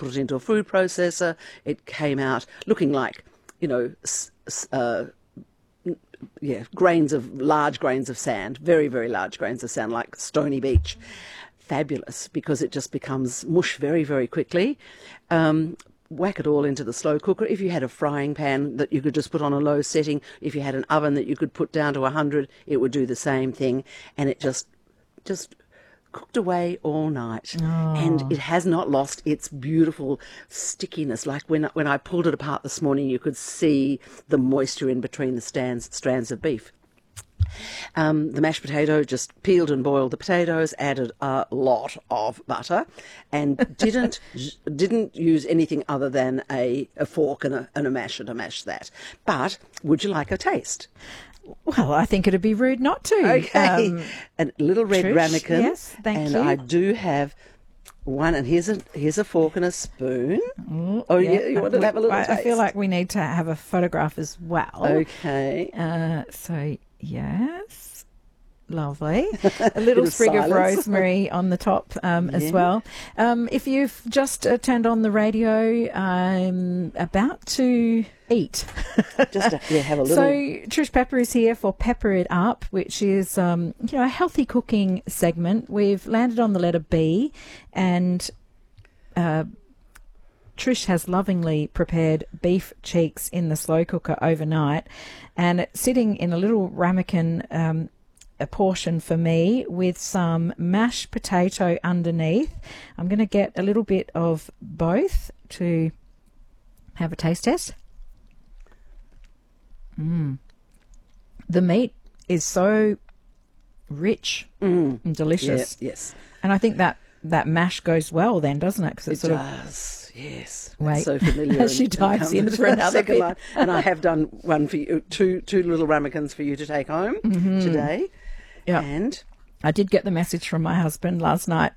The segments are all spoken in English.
put it into a food processor. It came out looking like, large grains of sand, very, very large grains of sand, like Stony Beach. Fabulous, because it just becomes mush very, very quickly. Whack it all into the slow cooker. If you had a frying pan that you could just put on a low setting, if you had an oven that you could put down to 100, it would do the same thing. And it just cooked away all night. Oh. And it has not lost its beautiful stickiness. Like when I pulled it apart this morning, you could see the moisture in between the strands of beef. The mashed potato, just peeled and boiled the potatoes, added a lot of butter, and didn't use anything other than a fork and a masher to mash that. But would you like a taste? Well, I think it'd be rude not to. Okay. A little red Trish, ramekin. yes, thank you. And I do have one, and here's a fork and a spoon. You want to have a little taste? I feel like we need to have a photograph as well. Okay. So, yes. Lovely. A little sprig of rosemary on the top as well. If you've just turned on the radio, I'm about to eat. Have a little. So Trish Pepper is here for Pepper It Up, which is a healthy cooking segment. We've landed on the letter B, and Trish has lovingly prepared beef cheeks in the slow cooker overnight, and it's sitting in a little ramekin a portion for me with some mashed potato underneath. I'm going to get a little bit of both to have a taste test. The meat is so rich and delicious. Yeah, yes. And I think that mash goes well then, doesn't it? 'Cause it does. Yes. Wait. It's so familiar. As she dives in for another second bit. line. And I have done one for you, two little ramekins for you to take home today. Yeah. And I did get the message from my husband last night.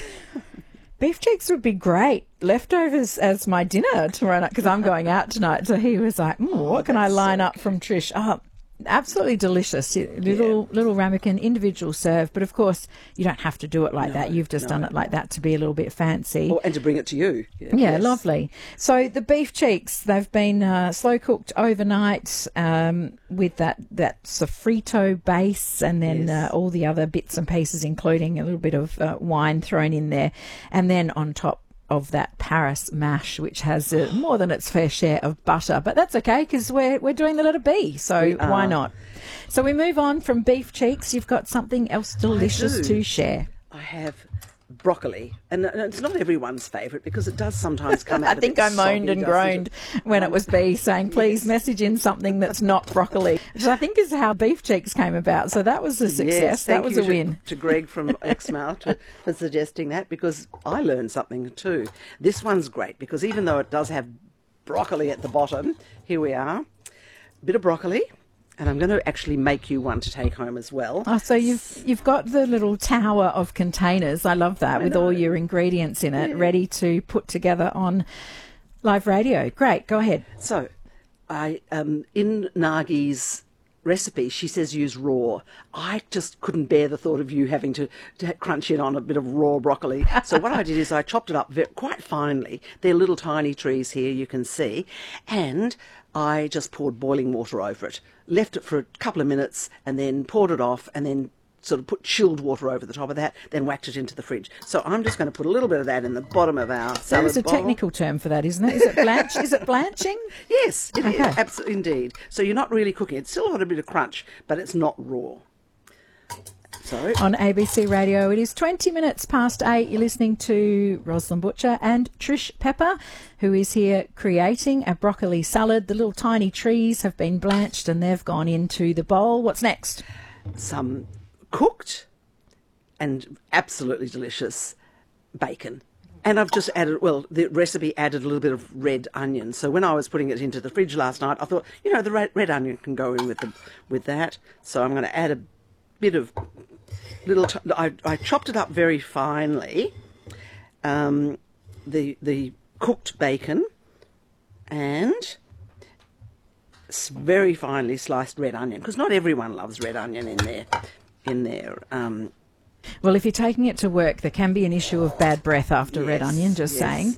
Beef cheeks would be great. Leftovers as my dinner tomorrow night, because I'm going out tonight. So he was like, what can I line up from Trish? Oh, absolutely delicious. Little ramekin, individual serve. But, of course, you don't have to do it like that. You've just done it like that to be a little bit fancy. And to bring it to you. Yeah, yes. Lovely. So the beef cheeks, they've been slow cooked overnight with that sofrito base, and then all the other bits and pieces, including a little bit of wine thrown in there. And then on top of that Paris mash, which has more than its fair share of butter. But that's okay, because we're doing the letter B, so why not? So we move on from beef cheeks. You've got something else delicious to share. I have broccoli, and it's not everyone's favourite, because it does sometimes come out I think I moaned and groaned when it was B, saying, please message in something that's not broccoli, which I think is how beef cheeks came about. So that was a success. Yes, that was a win. To Greg from Exmouth for suggesting that, because I learned something too. This one's great, because even though it does have broccoli at the bottom, here we are, a bit of broccoli. And I'm going to actually make you one to take home as well. Oh, so you've got the little tower of containers. I love that, with all your ingredients in it, ready to put together on live radio. Great, go ahead. So, in Nagi's recipe, she says use raw. I just couldn't bear the thought of you having to crunch in on a bit of raw broccoli. So what I did is I chopped it up quite finely. They're little tiny trees here, you can see. And I just poured boiling water over it, left it for a couple of minutes, and then poured it off, and then sort of put chilled water over the top of that, then whacked it into the fridge. So I'm just going to put a little bit of that in the bottom of our salad bowl. There's a technical term for that, isn't it? Is it blanching? Yes, it is, absolutely, indeed. So you're not really cooking. It's still got a bit of crunch, but it's not raw. So on ABC Radio, it is 20 minutes past 8. You're listening to Rosalind Butcher and Trish Pepper, who is here creating a broccoli salad. The little tiny trees have been blanched and they've gone into the bowl. What's next? Some cooked and absolutely delicious bacon. And I've just added, the recipe added a little bit of red onion. So when I was putting it into the fridge last night, I thought, the red onion can go in with that. So I'm going to add a bit of I chopped it up very finely, the cooked bacon, and very finely sliced red onion, because not everyone loves red onion in their Well, if you're taking it to work, there can be an issue of bad breath after red onion, just saying.